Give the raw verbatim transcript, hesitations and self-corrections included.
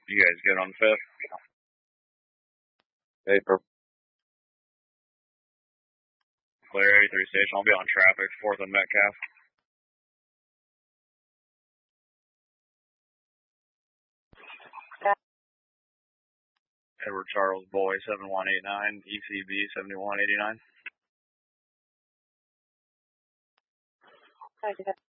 You guys good on fifth? Paper. Clear eighty-three station. I'll be on traffic. fourth and Metcalf. Edward Charles Boy, seven one eight nine. E C B, seventy-one eighty-nine.